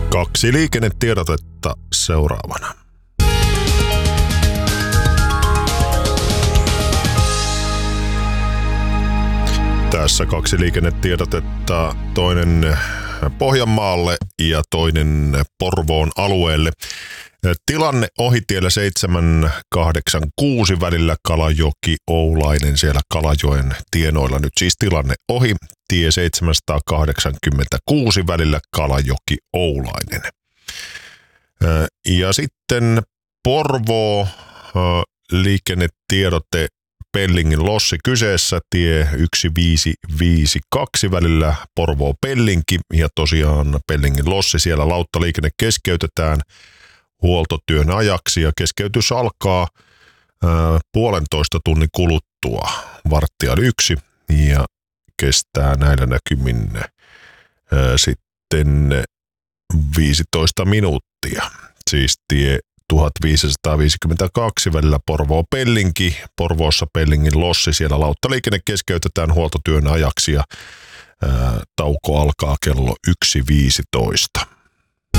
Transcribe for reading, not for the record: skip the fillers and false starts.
2 liikennetiedotetta seuraavana. Tässä 2 liikennetiedotetta, toinen Pohjanmaalle ja toinen Porvoon alueelle. Tilanne ohitiellä 786 välillä Kalajoki-Oulainen siellä Kalajoen tienoilla. Nyt siis tilanne ohi, tie 786 välillä Kalajoki-Oulainen. Ja sitten Porvoo, liikennetiedote Pellingin lossi kyseessä, tie 1552 välillä Porvoo-Pellinki ja tosiaan Pellingin lossi, siellä lauttaliikenne keskeytetään huoltotyön ajaksi ja keskeytys alkaa 1,5 tunnin kuluttua 1:15 ja kestää näillä näkymin sitten 15 minuuttia. Siis tie 1552 välillä Porvoo-Pellinki, Porvoossa Pellingin lossi, siellä lauttaliikenne keskeytetään huoltotyön ajaksi ja tauko alkaa kello 1:15.